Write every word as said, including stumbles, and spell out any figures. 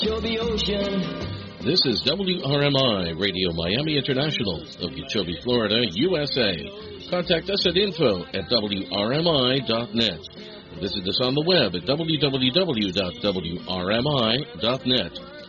Okeechobee Ocean. This is W R M I Radio Miami International, Okeechobee, Florida, U S A. Contact us at info at W R M I dot net. Visit us on the web at w w w dot w r m i dot net.